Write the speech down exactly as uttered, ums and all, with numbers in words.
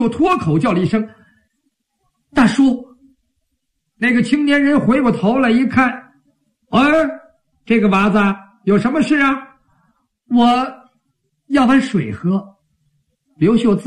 我脱口叫了一声：“大叔！”那个青年人回过头来一看，哎，这个娃子有什么事啊？我要碗水喝。刘秀